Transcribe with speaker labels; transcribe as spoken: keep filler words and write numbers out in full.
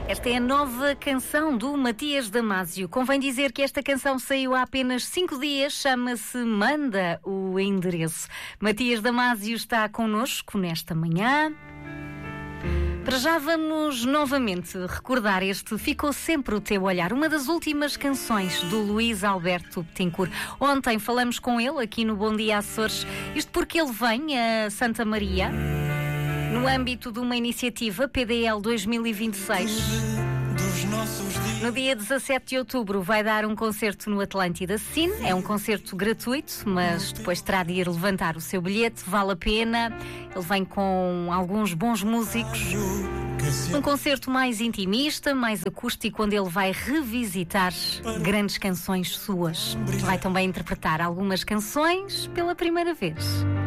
Speaker 1: Esta é a nova canção do Matias Damasio. Convém dizer que esta canção saiu há apenas cinco dias, chama-se Manda o Endereço. Matias Damasio está connosco nesta manhã. Para já vamos novamente recordar este Ficou Sempre o Teu Olhar, uma das últimas canções do Luís Alberto Betancourt. Ontem falamos com ele aqui no Bom Dia Açores, isto porque ele vem a Santa Maria no âmbito de uma iniciativa P D L dois mil e vinte e seis. No dia dezassete de outubro vai dar um concerto no Atlântida Cine. É um concerto gratuito, mas depois terá de ir levantar o seu bilhete, vale a pena. Ele vem com alguns bons músicos. Um concerto mais intimista, mais acústico, onde ele vai revisitar grandes canções suas. Vai também interpretar algumas canções pela primeira vez.